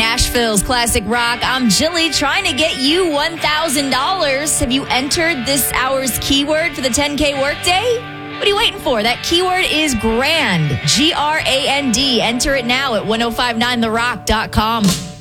Nashville's classic rock. I'm Jilly, trying to get you $1,000. Have you entered this hour's keyword for the 10K workday? What are you waiting for? That keyword is grand. GRAND. Enter it now at 1059therock.com.